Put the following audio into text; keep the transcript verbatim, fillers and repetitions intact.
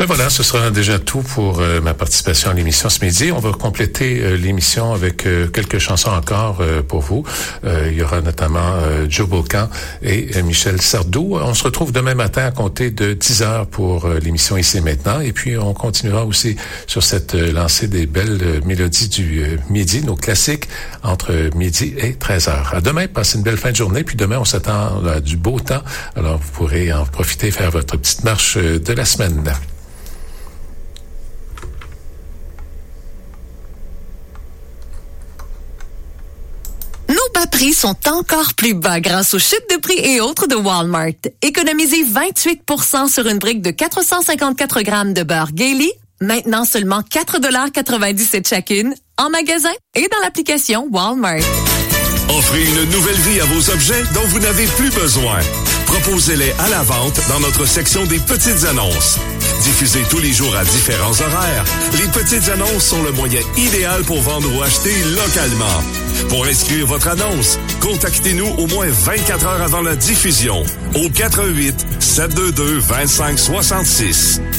Ben voilà, ce sera déjà tout pour euh, ma participation à l'émission ce midi. On va compléter euh, l'émission avec euh, quelques chansons encore euh, pour vous. Euh, il y aura notamment euh, Joe Bocan et euh, Michel Sardou. On se retrouve demain matin à compter de dix heures pour euh, l'émission Ici et Maintenant. Et puis, on continuera aussi sur cette euh, lancée des belles euh, mélodies du euh, midi, nos classiques, entre midi et treize heures. À demain, passez une belle fin de journée. Puis demain, on s'attend à du beau temps. Alors, vous pourrez en profiter et faire votre petite marche euh, de la semaine. Nos bas prix sont encore plus bas grâce aux chutes de prix et autres de Walmart. Économisez vingt-huit pour cent sur une brique de quatre cent cinquante-quatre grammes de beurre Gailey. Maintenant seulement quatre dollars quatre-vingt-dix-sept chacune, en magasin et dans l'application Walmart. Offrez une nouvelle vie à vos objets dont vous n'avez plus besoin. Proposez-les à la vente dans notre section des petites annonces. Diffusées tous les jours à différents horaires, les petites annonces sont le moyen idéal pour vendre ou acheter localement. Pour inscrire votre annonce, contactez-nous au moins vingt-quatre heures avant la diffusion au quatre un huit, sept deux deux, deux cinq six six.